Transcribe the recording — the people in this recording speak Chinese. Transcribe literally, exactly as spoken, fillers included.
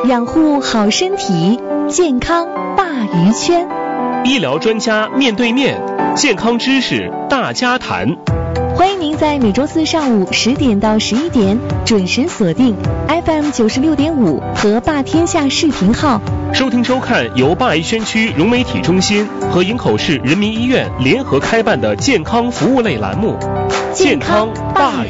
养护好身体，健康大鱼圈。 医疗专家面对面，健康知识大家谈。 欢迎您在每周四上午十点到十一点准时锁定 F M 九十六点五和霸天下视频号， 收听收看由霸宜轩区融媒体中心和营口市人民医院联合开办的健康服务类栏目《健康霸